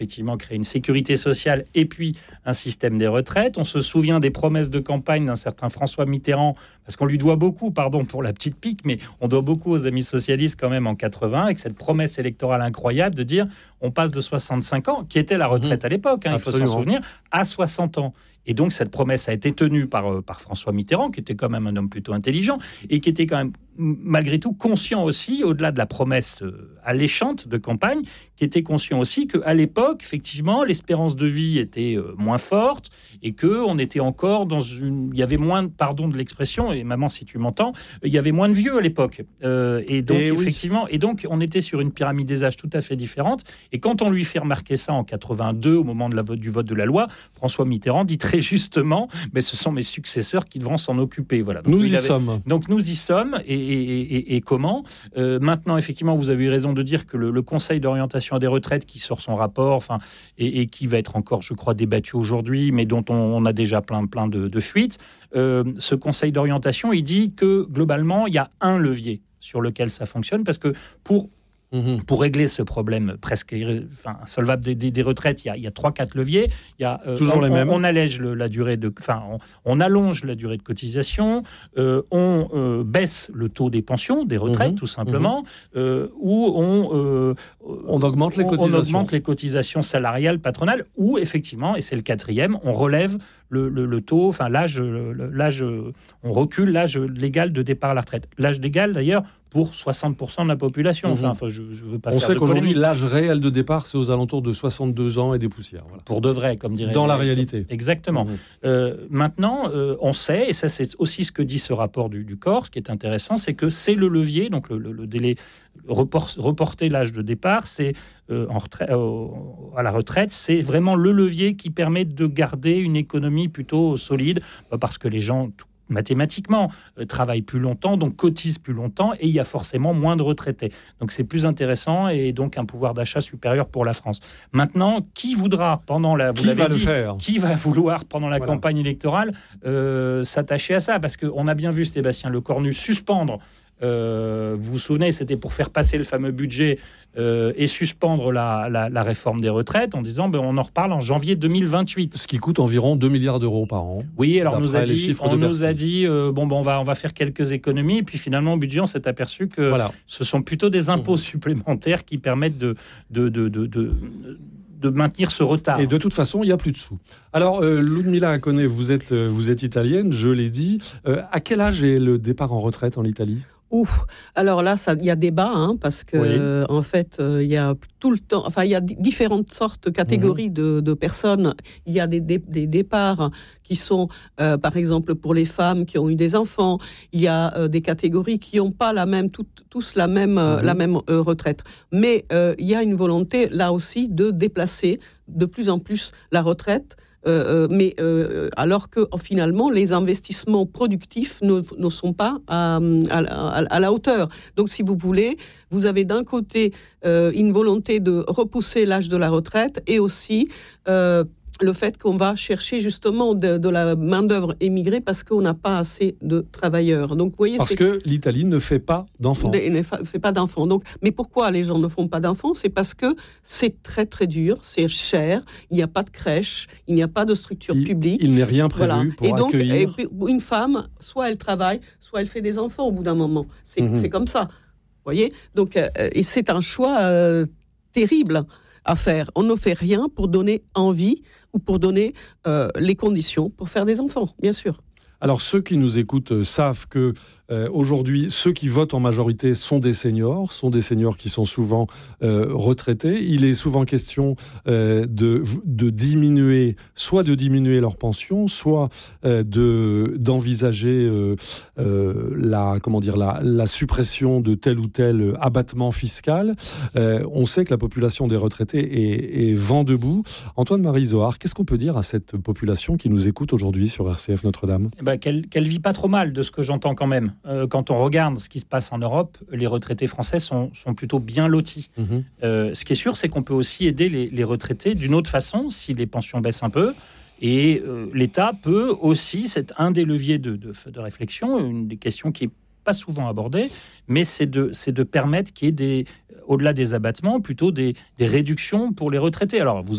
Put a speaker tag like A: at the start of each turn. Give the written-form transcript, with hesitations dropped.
A: effectivement créer une sécurité sociale et puis un système des retraites. On se souvient des promesses de campagne d'un certain François Mitterrand, parce qu'on lui doit beaucoup, pardon pour la petite pique, mais on doit beaucoup aux amis socialistes quand même en 80, avec cette promesse électorale incroyable de dire on passe de 65 ans, qui était la retraite à l'époque, il faut s'en souvenir, à 60 ans. Et donc, cette promesse a été tenue par François Mitterrand, qui était quand même un homme plutôt intelligent et qui était quand même, malgré tout, conscient aussi, au-delà de la promesse alléchante de campagne, qui était conscient aussi qu'à l'époque, effectivement, l'espérance de vie était moins forte et qu'on était encore dans une... Il y avait moins, pardon de l'expression, et maman, si tu m'entends, il y avait moins de vieux à l'époque. Et donc, effectivement, et donc, on était sur une pyramide des âges tout à fait différente. Et quand on lui fait remarquer ça en 82, au moment du vote de la loi, François Mitterrand dit très justement, mais ce sont mes successeurs qui devront s'en occuper. Voilà. Donc, nous y sommes. Donc nous y sommes. Et comment maintenant, effectivement, vous avez eu raison de dire que le Conseil d'orientation des retraites qui sort son rapport, et qui va être encore, je crois, débattu aujourd'hui, mais dont on a déjà plein de fuites. Ce Conseil d'orientation, il dit que globalement, il y a un levier sur lequel ça fonctionne, parce que pour régler ce problème presque insolvable des retraites, il y a 3-4 leviers. Il y a,
B: toujours les mêmes.
A: On allège la durée on allonge la durée de cotisation, on baisse le taux des pensions, des retraites, tout simplement, ou on
B: augmente les cotisations.
A: On augmente les cotisations salariales patronales, ou effectivement, et c'est le 4e, on relève le taux, l'âge, on recule l'âge légal de départ à la retraite. L'âge légal, d'ailleurs, pour 60% de la population. Je veux pas. On
B: sait qu'aujourd'hui, l'âge réel de départ, c'est aux alentours de 62 ans et des poussières. Voilà.
A: Pour de vrai, comme dirait...
B: Dans la réalité.
A: Exactement. Maintenant, on sait, et ça c'est aussi ce que dit ce rapport du corps, ce qui est intéressant, c'est que c'est le levier, donc le délai, reporter l'âge de départ, c'est à la retraite, c'est vraiment le levier qui permet de garder une économie plutôt solide, parce que les gens... mathématiquement, travaillent plus longtemps, donc cotisent plus longtemps, et il y a forcément moins de retraités. Donc c'est plus intéressant, et donc un pouvoir d'achat supérieur pour la France. Maintenant, qui voudra, pendant la...
B: Qui va
A: vouloir, pendant la campagne électorale, s'attacher à ça? Parce qu'on a bien vu Sébastien Lecornu suspendre, vous vous souvenez, c'était pour faire passer le fameux budget et suspendre la réforme des retraites en disant on en reparle en janvier 2028.
B: Ce qui coûte environ 2 milliards d'euros par an.
A: Oui, alors on nous a dit on va faire quelques économies, et puis finalement au budget on s'est aperçu que ce sont plutôt des impôts supplémentaires qui permettent de maintenir ce retard.
B: Et de toute façon, il n'y a plus de sous. Alors, Ludmilla Acone, vous êtes italienne, je l'ai dit. À quel âge est le départ en retraite en Italie ?
C: Alors là, il y a débat, parce que en fait, il y a tout le temps, il y a différentes sortes, catégories de personnes. Il y a des départs qui sont, par exemple, pour les femmes qui ont eu des enfants. Il y a des catégories qui n'ont pas tous la même retraite. Mais il y a une volonté, là aussi, de déplacer de plus en plus la retraite. Alors que finalement les investissements productifs ne sont pas à la hauteur. Donc si vous voulez, vous avez d'un côté une volonté de repousser l'âge de la retraite, et aussi le fait qu'on va chercher justement de la main-d'œuvre émigrée parce qu'on n'a pas assez de travailleurs. Donc, vous voyez,
B: que l'Italie ne fait pas d'enfants.
C: Ne fait pas d'enfants. Donc, mais pourquoi les gens ne font pas d'enfants ? C'est parce que c'est très très dur, c'est cher, il n'y a pas de crèche, il n'y a pas de structure publique.
B: Il n'est rien prévu pour accueillir.
C: Et donc, une femme, soit elle travaille, soit elle fait des enfants au bout d'un moment. C'est comme ça. Vous voyez ? Donc, et c'est un choix terrible à faire. On ne fait rien pour donner envie ou pour donner les conditions pour faire des enfants, bien sûr.
B: Alors, ceux qui nous écoutent savent que aujourd'hui, ceux qui votent en majorité sont des seniors qui sont souvent retraités. Il est souvent question de diminuer leur pension, soit d'envisager la suppression de tel ou tel abattement fiscal. On sait que la population des retraités est vent debout. Antoine-Marie Zohar, qu'est-ce qu'on peut dire à cette population qui nous écoute aujourd'hui sur RCF Notre-Dame ?
A: Qu'elle vit pas trop mal, de ce que j'entends quand même. Quand on regarde ce qui se passe en Europe, les retraités français sont plutôt bien lotis. Ce qui est sûr, c'est qu'on peut aussi aider les retraités d'une autre façon, si les pensions baissent un peu. Et l'État peut aussi, c'est un des leviers de réflexion, une des questions qui est pas souvent abordé, mais c'est de permettre qu'il y ait au-delà des abattements, plutôt des réductions pour les retraités. Alors, vous